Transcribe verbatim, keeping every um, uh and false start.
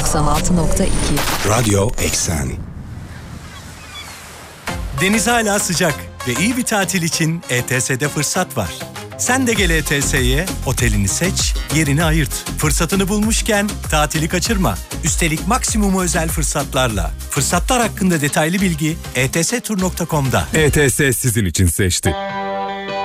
doksan altı nokta iki Radyo Eksen. Deniz hala sıcak ve iyi bir tatil için E T S'de fırsat var. Sen de gel E T S'ye, otelini seç, yerini ayırt. Fırsatını bulmuşken tatili kaçırma. Üstelik maksimum özel fırsatlarla. Fırsatlar hakkında detaylı bilgi e t s tur nokta com'da. E T S sizin için seçti.